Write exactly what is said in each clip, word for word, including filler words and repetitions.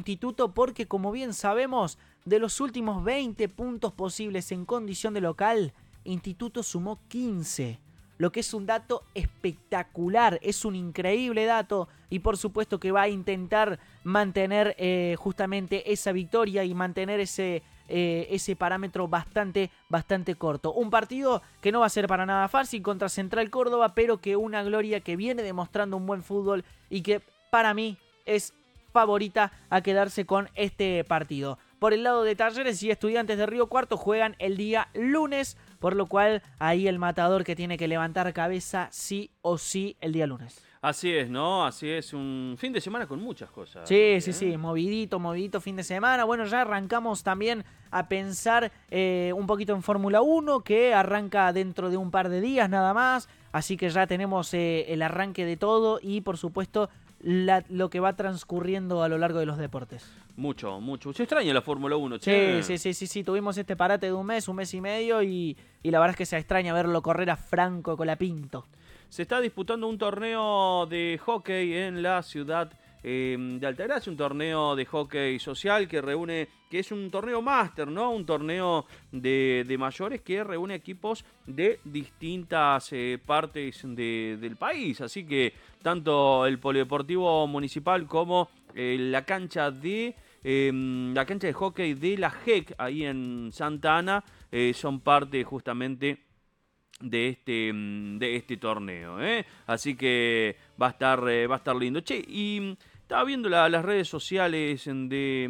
Instituto porque, como bien sabemos, de los últimos veinte puntos posibles en condición de local, Instituto sumó quince. Lo que es un dato espectacular, es un increíble dato y por supuesto que va a intentar mantener eh, justamente esa victoria y mantener ese, eh, ese parámetro bastante, bastante corto. Un partido que no va a ser para nada fácil contra Central Córdoba, pero que una Gloria que viene demostrando un buen fútbol y que para mí es favorita a quedarse con este partido. Por el lado de Talleres y Estudiantes de Río Cuarto juegan el día lunes, por lo cual ahí el matador que tiene que levantar cabeza sí o sí el día lunes. Así es, ¿no? Así es, un fin de semana con muchas cosas. Sí, ¿eh? sí, sí, movidito, movidito fin de semana. Bueno, ya arrancamos también a pensar eh, un poquito en Fórmula uno, que arranca dentro de un par de días nada más. Así que ya tenemos eh, el arranque de todo y, por supuesto, la, lo que va transcurriendo a lo largo de los deportes. Mucho, mucho. Se extraña la Fórmula uno, che. Sí, sí, sí, sí, sí. Tuvimos este parate de un mes, un mes y medio y, y la verdad es que se extraña verlo correr a Franco Colapinto. Se está disputando un torneo de hockey en la ciudad eh, de Altagracia, un torneo de hockey social que reúne, que es un torneo máster, ¿no? Un torneo de, de mayores que reúne equipos de distintas eh, partes de, del país. Así que tanto el Polideportivo Municipal como eh, la cancha de eh, la cancha de hockey de la G E C ahí en Santa Ana eh, son parte justamente de este de este torneo, ¿eh? Así que va a estar eh, va a estar lindo. Che, y estaba viendo la, las redes sociales de,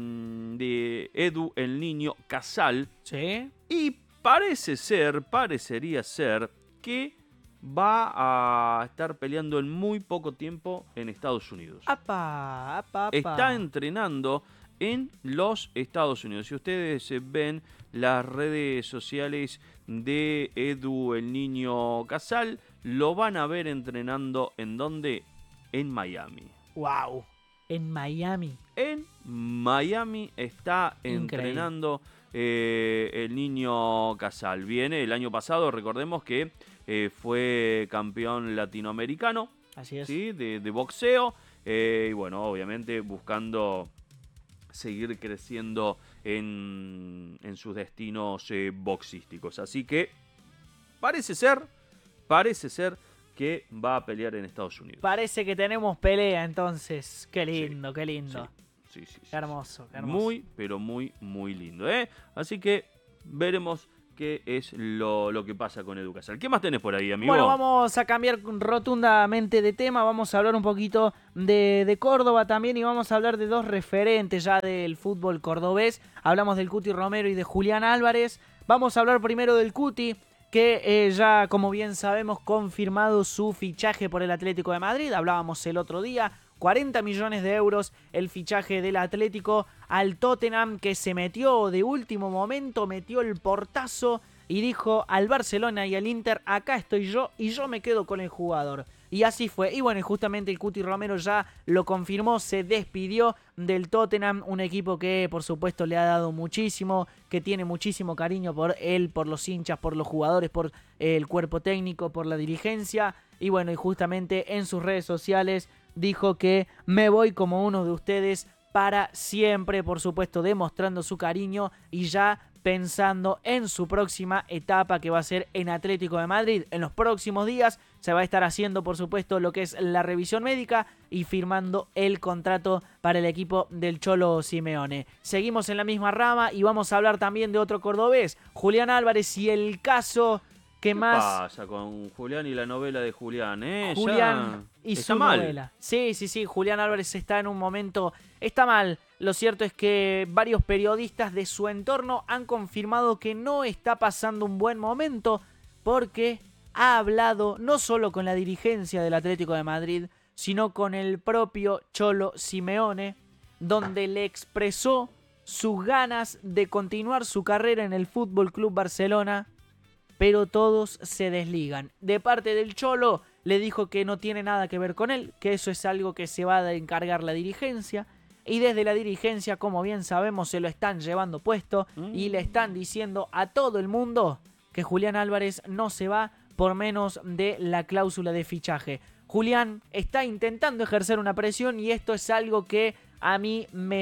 de Edu el Niño Casal. ¿Sí? Y parece ser, parecería ser que va a estar peleando en muy poco tiempo en Estados Unidos. Apa, apa, apa. Está entrenando en los Estados Unidos. Si ustedes ven las redes sociales de Edu el Niño Casal, lo van a ver entrenando ¿en dónde? En Miami. Wow, en Miami. En Miami está Increíble. entrenando eh, el Niño Casal. Viene el año pasado, recordemos que eh, fue campeón latinoamericano. Así es. ¿Sí? de, de boxeo. Eh, y bueno, obviamente buscando seguir creciendo en, en sus destinos eh, boxísticos. Así que parece ser, parece ser que va a pelear en Estados Unidos. Parece que tenemos pelea entonces. Qué lindo, Sí, qué lindo. Sí, sí, sí, sí, Qué hermoso, qué hermoso. Muy, pero muy, muy lindo, ¿eh? Así que veremos qué es lo, lo que pasa con Edu Casal. ¿Qué más tenés por ahí, amigo? Bueno, vamos a cambiar rotundamente de tema, vamos a hablar un poquito de, de Córdoba también y vamos a hablar de dos referentes ya del fútbol cordobés. Hablamos del Cuti Romero y de Julián Álvarez. Vamos a hablar primero del Cuti, que eh, ya, como bien sabemos, confirmado su fichaje por el Atlético de Madrid. Hablábamos el otro día, cuarenta millones de euros el fichaje del Atlético al Tottenham, que se metió de último momento, metió el portazo y dijo al Barcelona y al Inter, acá estoy yo y yo me quedo con el jugador. Y así fue. Y bueno, justamente el Cuti Romero ya lo confirmó, se despidió del Tottenham, un equipo que por supuesto le ha dado muchísimo, que tiene muchísimo cariño por él, por los hinchas, por los jugadores, por el cuerpo técnico, por la dirigencia. Y bueno, y justamente en sus redes sociales dijo que me voy como uno de ustedes para siempre, por supuesto demostrando su cariño y ya pensando en su próxima etapa, que va a ser en Atlético de Madrid. En los próximos días se va a estar haciendo, por supuesto, lo que es la revisión médica y firmando el contrato para el equipo del Cholo Simeone. Seguimos en la misma rama y vamos a hablar también de otro cordobés, Julián Álvarez, y el caso que ¿Qué más... pasa con Julián y la novela de Julián? ¿eh? Julián Ya y está su mal. novela. Sí, sí, sí, Julián Álvarez está en un momento... Está mal. Lo cierto es que varios periodistas de su entorno han confirmado que no está pasando un buen momento porque ha hablado no solo con la dirigencia del Atlético de Madrid, sino con el propio Cholo Simeone, donde le expresó sus ganas de continuar su carrera en el F C Barcelona, pero todos se desligan. De parte del Cholo le dijo que no tiene nada que ver con él, que eso es algo que se va a encargar la dirigencia. Y desde la dirigencia, como bien sabemos, se lo están llevando puesto mm. y le están diciendo a todo el mundo que Julián Álvarez no se va por menos de la cláusula de fichaje. Julián está intentando ejercer una presión y esto es algo que a mí me